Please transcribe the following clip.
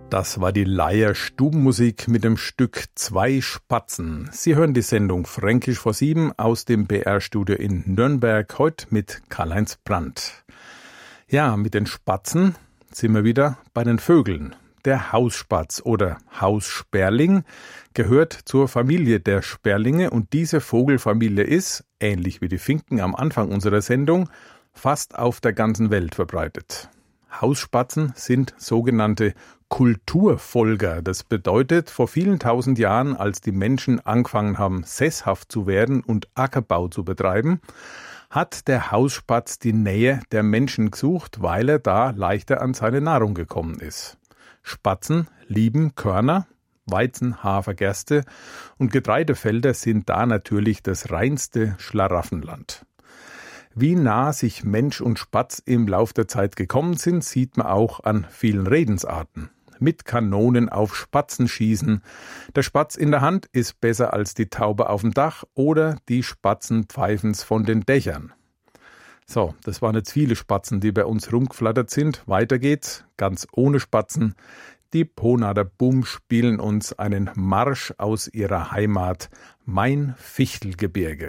Das war die Leier Stubenmusik mit dem Stück Zwei Spatzen. Sie hören die Sendung Fränkisch vor 7 aus dem BR-Studio in Nürnberg, heute mit Karl-Heinz Brandt. Ja, mit den Spatzen sind wir wieder bei den Vögeln. Der Hausspatz oder Haussperling gehört zur Familie der Sperlinge und diese Vogelfamilie ist, ähnlich wie die Finken am Anfang unserer Sendung, fast auf der ganzen Welt verbreitet. Hausspatzen sind sogenannte Kulturfolger. Das bedeutet, vor vielen tausend Jahren, als die Menschen angefangen haben, sesshaft zu werden und Ackerbau zu betreiben, hat der Hausspatz die Nähe der Menschen gesucht, weil er da leichter an seine Nahrung gekommen ist. Spatzen lieben Körner, Weizen, Hafer, Gerste und Getreidefelder sind da natürlich das reinste Schlaraffenland. Wie nah sich Mensch und Spatz im Lauf der Zeit gekommen sind, sieht man auch an vielen Redensarten. Mit Kanonen auf Spatzen schießen, der Spatz in der Hand ist besser als die Taube auf dem Dach oder die Spatzen pfeifen's von den Dächern. So, das waren jetzt viele Spatzen, die bei uns rumgeflattert sind. Weiter geht's, ganz ohne Spatzen. Die Ponader Bum spielen uns einen Marsch aus ihrer Heimat, mein Fichtelgebirge.